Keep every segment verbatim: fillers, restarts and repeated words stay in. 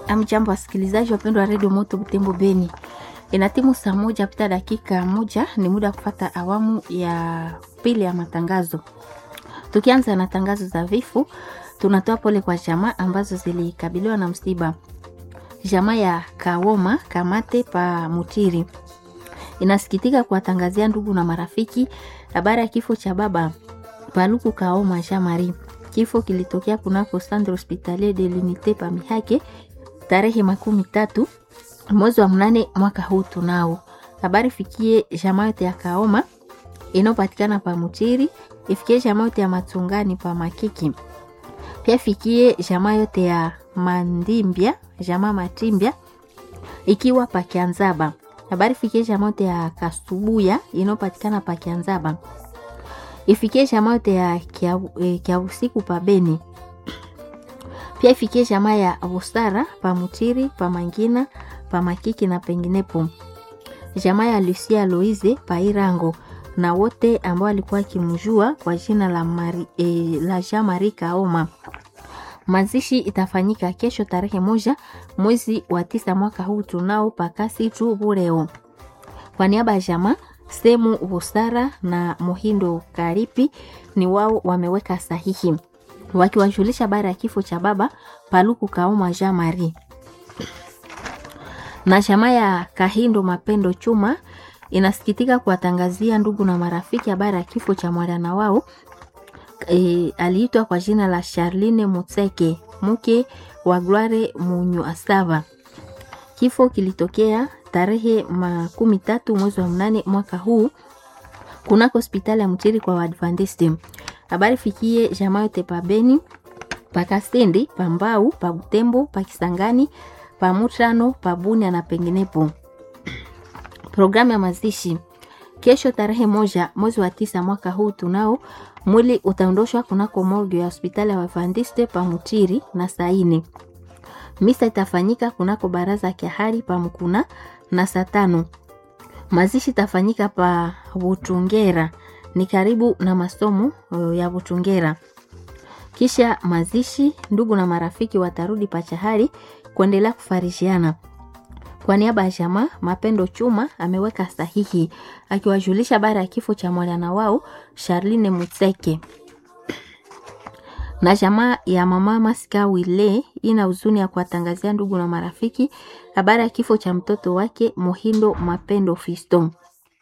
Amjambo wasikilizaji wapendwa wa Radio Moto Butembo Beni. Inatimu saa moja pita dakika moja ni muda kufata awamu ya pili ya matangazo. Tukianza na tangazo za vifo, tunatoa pole kwa jamaa ambazo zilikabiliwa na msiba. Jamaa ya Kawoma Kamate pa Mutiri inasikitika kuwatangazia ndugu na marafiki habari ya kifo cha baba Paluku Kaoma Jamari. Kifo kilitokea kunako Centre Hospitalier de l'Unité pa Mihake tarehe makumi tatu mwezi wa mnane mwaka huu tunao. Habari fikie jamaa yote ya Kaoma inopatikana pa Mutiri, ifikie jamaa yote ya Matungani pa Makiki. Pia fikie jamaa yote ya Mandimbia, jamaa Matimbia ikiwa pa Kianzaba. Habari fikie jamaa yote ya Kasubuya inopatikana pa Kianzaba. Ifikie jamaa yote ya Kiabusiku pa Beni. Pia ifikie jamaa ya Abusara pa Mutiri, pa Mangina, pa Makiki na penginepo. Jamaa ya Lucia Loize pa Irango na wote ambao walikuwa kimjua kwa jina la Mari, eh, la Jamari Kaoma. Mazishi itafanyika kesho tarehe moja mwezi wa tisa mwaka huu tunao pakasi tu bureo. Kwa niaba ya jamaa Semu Busara na Mohindo Karipi ni wao wameweka sahihi wakiwajulisha habari ya kifo cha baba Paluku Kaoma Jamari. Na jamaa ya Kahindo Mapendo Chuma inasikitika kuwatangazia ndugu na marafiki habari ya kifo cha mwana wao. E, aliitwa kwa jina la Charline Mutseke, mke wa Gloire Munyu Asava. Kifo kilitokea tarehe makumi tatu mwezi wa mnane mwaka huu kunako hospitali ya Mutiri kwa Adventiste. Habari fikie jamaa yote pa Beni, pa Kastendi, pa Mbau, pa Butembo, pa Kisangani, pa Mutrano, pa Bunia na penginepo. Programu ya mazishi kesho tarehe moja mwezi wa tisa mwaka huu tunao. Mwili utaondoshwa kunako morgue ya hospitali ya Adventiste pa Mutiri na saini. Misa itafanyika kunako baraza kiahari pa Mkuna na saa tano. Mazishi itafanyika pa Butungera, ni karibu na masomo ya Butungera. Kisha mazishi ndugu na marafiki watarudi pa Chahari kuendelea kufarishiana. Kwa niaba ya jamaa Mapendo Chuma ameweka sahihi akiwajulisha habari ya kifo cha mwana wao Charline Mutseke. Na jamaa ya mama Masika Wile ina huzuni ya kuwatangazia ndugu na marafiki habari ya kifo cha mtoto wake Mohindo Mapendo Fiston.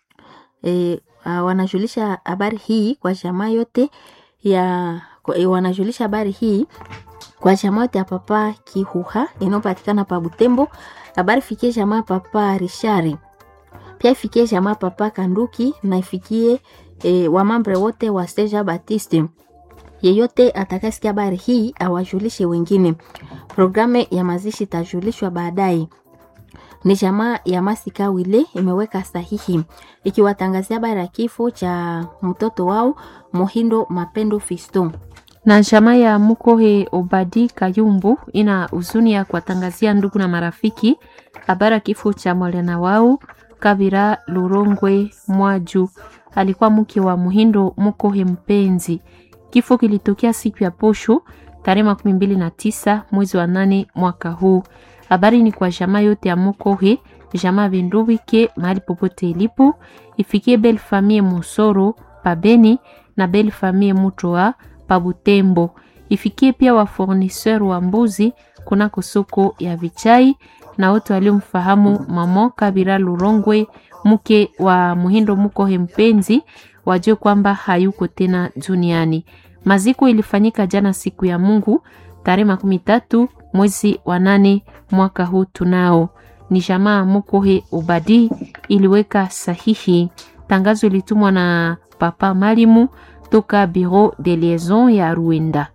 E, uh, wanajulisha habari hii kwa jamaa yote ya e, wanajulisha habari hii kwa jamaa yote ya papa Kihuha inopatikana pa Butembo. Habari fikie jamaa papa Rishari. Pia fikie jamaa papa Kanduki na ifikie e, wamambre wote wa Seja Baptiste. Yeyote atakasikia habari hii awajulishe wengine. Programu ya mazishi tajulishwa baadaye. Ni jamaa ya Masika Wile imeweka sahihi ikiwatangazia habari ya kifo cha mtoto wao Mohindo Mapendo Fiston. Na jamaa ya Mukohe Obadi Kayumbu ina huzuni ya kuwatangazia ndugu na marafiki habari ya kifo cha mwana wao Kabira Lurongwe Mwaju. Alikuwa mke wa Mohindo Mukohe Mpenzi. Kifo kilitokea siku ya posho tarehe makumi mbili na tisa mwezi wa nane mwaka huu. Habari ni kwa jamaa yote ya Mukohe, jamaa Vendubike mahali popote ilipo. Ifikie Belle Famille Musoro pa Beni na Belle Famille Mutoa pa Butembo. Ifikie pia wa fournisseur wa mbuzi kunako soko ya Vichai na wote waliomfahamu mama Kabira Lurongwe mke wa Mohindo Mukohe Mpenzi wajue kwamba hayuko tena duniani. Maziko ilifanyika jana siku ya Mungu tarehe makumi tatu mwezi wa nane mwaka huu tunao. Ni jamaa Mukohe Obadi iliweka sahihi. Tangazo ilitumwa na papa Malimu toka Bureau de Liaison ya Ruenda.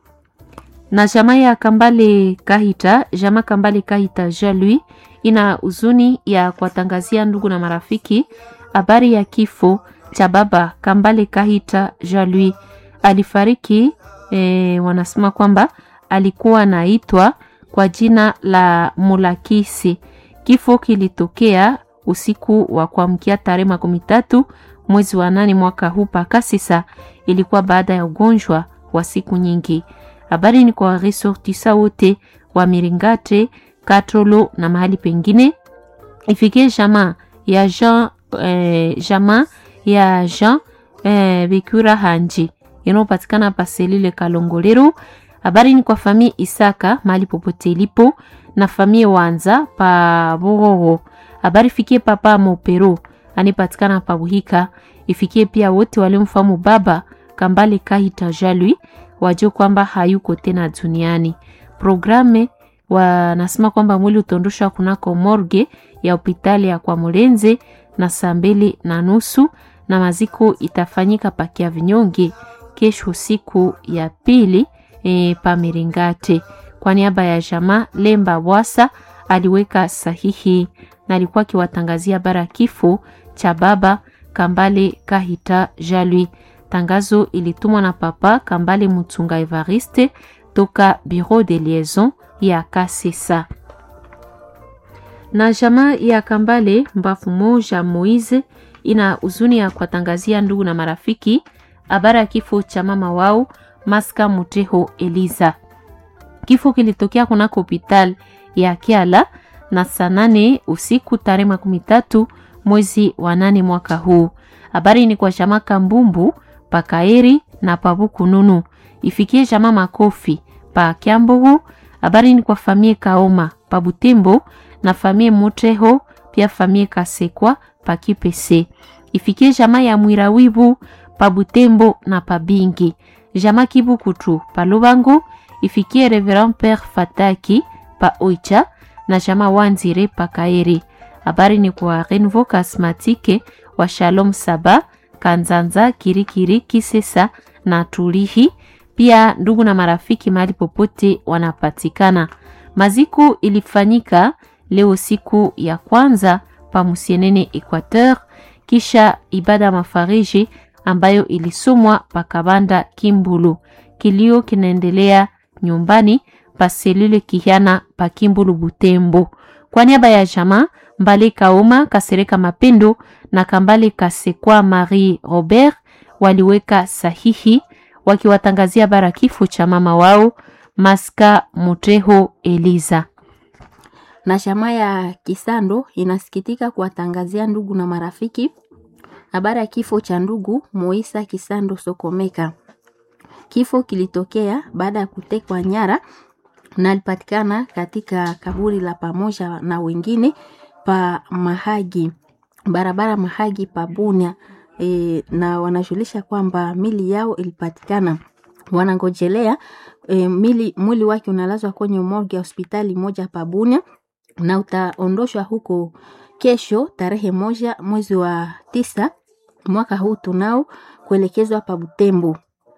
Na jamaa ya Kambale Kahita, jamaa Kambale Kahita Jalui ina huzuni ya kuwatangazia ndugu na marafiki habari ya kifo cha baba Kambale Kahita Jalui. Alifariki e, wanasema kwamba alikuwa anaitwa kwa jina la Mulakisi. Kifo kilitokea usiku wa kuamkia tarehe makumi tatu mwezi wa nane mwaka huu pa Kasisa. Ilikuwa baada ya ugonjwa wa siku nyingi. Habari ni kwa ressortissa wote wa Miringate, Katolo na mahali pengine. Ifikie jamaa ya Jean eh, jamaa ya Jean eh, Bikura Hanji inayopatikana pa selile Kalongolero. Habari ni kwa famille Isaka mahali popote ilipo na famille Wanza pa Bororo. Habari fikie papa Mopero anipatikana pa Buhika. Ifikie pia wote waliomfahamu baba Kambale Kahita Jalui wajue kwamba hayuko tena duniani. Programe wanasema kwamba mwili utondoshwa kunako morgue ya hospitali ya kwa Mulenze na saa mbili na nusu na maziko itafanyika pakia vinyonge kesho siku ya pili e, pa Miringate. Kwa niaba ya jamaa Lemba Bwasa aliweka sahihi na alikuwa akiwatangazia bara kifo cha baba Kambale Kahita Jalui. Tangazo ilitumwa na papa Kambale Mutunga Evariste toka Bureau de Liaison ya Kasesa. Na jamaa ya Kambale Mbafu Moja Moize ina uzuni ya kuwatangazia ndugu na marafiki habari ya kifo cha mama wao Maska Muteho Eliza. Kifo kilitokea kunako hospitali ya Kiala na saa nane usiku tarehe makumi tatu mwezi wa nane mwaka huu. Habari ni kwa jamaa Kambumbu Pakaeri na Pabuku Nunu. Ifikie jamaa Makofi pa Kiambogo. Habari ni kwa famie Kaoma pa Butembo na famie Muteho pia famie Kasekwa pa Kipese. Ifikie jamaa ya Mwirawibu pa Butembo na pa Bingi. Jamaa Kibukutu pa Lubango. Ifikie Reverend Père Fataki pa Oicha na jamaa Wanzire pa Kaeri. Habari ni kwa Renvo Kasmatike wa Shalom Saba, Kanzanza, Kirikiri, Kisesa na Tulihi. Pia ndugu na marafiki mahali popote wanapatikana. Maziko ilifanyika leo siku ya kwanza pa Musienene Equateur, kisha ibada mafariji ambayo ilisomwa pa Kabanda Kimbulu. Kilio kinaendelea nyumbani pa selule Kihiana pa Kimbulu Butembo. Kwa niaba ya jamaa Mbale Kaoma Kasereka Mapendo na Kambale Kasekwa Marie Robert waliweka sahihi wakiwatangazia bara kifo cha mama wao Maska Muteho Eliza. Na jamaa ya Kisando inasikitika kuwatangazia ndugu na marafiki habari ya kifo cha ndugu Moisa Kisando Sokomeka. Kifo kilitokea baada ya kutekwa nyara na alipatikana katika kaburi la pamoja na wengine pa Mahagi, barabara Mahagi pa Bunia. E, na wanajulisha kwamba mili yao ilipatikana. Wanangojelea e, mili mwili wake unalazwa kwenye morgue ya hospitali moja pa Bunia na utaondoshwa huko kesho tarehe moja mwezi wa tisa mwaka huu tunao kuelekezwa pa Butembo.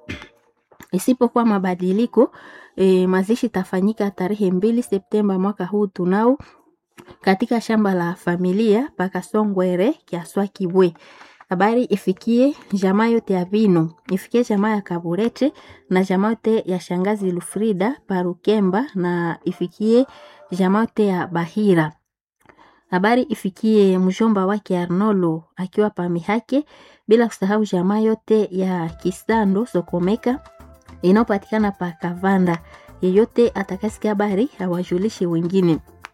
Isipokuwa mabadiliko e, mazishi tafanyika tarehe mbili Septemba mwaka huu tunao katika shamba la familia paka Songwere Kiaswa Kibwe. Habari ifikie jamaa yote ya Vino, ifikie jamaa ya Kaburete na jamaa yote ya Shangazi Lufrida Parukemba na ifikie jamaa yote ya Bahira. Habari ifikie mjomba wake Arnolo akiwa pa Mihake, bila kusahau jamaa yote ya Kisando Sokomeka inayopatikana pa Kavanda. Yeyote atakasikia habari hawajulishi wengine.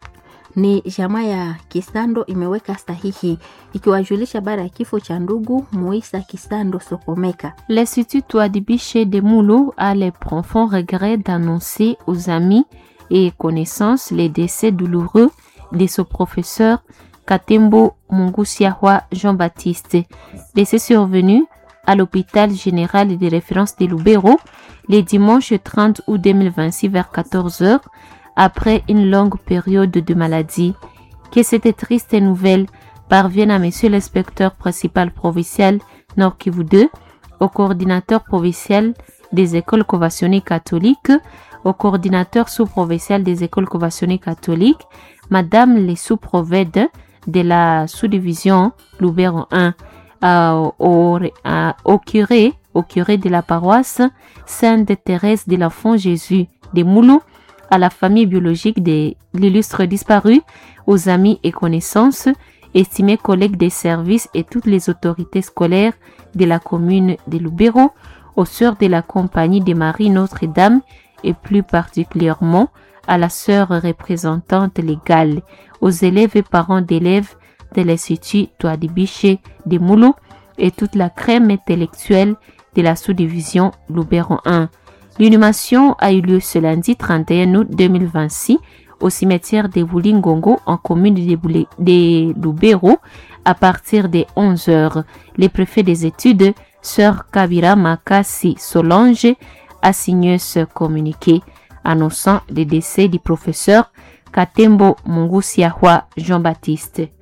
Ni jamaa ya Kisando imeweka sahihi ikiwajulisha bara ya kifo cha ndugu Moisa Kisando Sokomeka. L'Institut Touadibiche de Moulou a le profond regret d'annoncer aux amis et connaissances les décès douloureux de son professeur Katembo Mungusiahwa Jean-Baptiste. Décès survenu à l'hôpital général de référence de Lubero le dimanche trente août deux mille vingt-six vers quatorze heures après une longue période de maladie. Que cette triste nouvelle parvienne à monsieur l'inspecteur principal provincial Nord Kivu deux, au coordinateur provincial des écoles conventionnées catholiques, au coordinateur sous-provincial des écoles conventionnées catholiques, madame les sous-provèdes de la sous-division Lubero un, euh, au, euh, au curé, au curé de la paroisse Sainte Thérèse de l'Enfant Jésus de Moulou, à la famille biologique de l'illustre disparu, aux amis et connaissances, estimés collègues des services et toutes les autorités scolaires de la commune de Lubero, aux sœurs de la compagnie de Marie Notre-Dame et plus particulièrement à la sœur représentante légale, aux élèves et parents d'élèves de l'Institut Touadibiché de Moulou et toute la crème intellectuelle de la sous-division Lubero un. L'inhumation a eu lieu ce lundi trente et un août deux mille vingt-six au cimetière de Boulingongo en commune de, Boulé, de Lubero à partir des onze heures. Les préfets des études, Sœur Kabira Makasi Solange, a signé ce communiqué annonçant le décès du professeur Katembo Mungusiahwa Jean-Baptiste.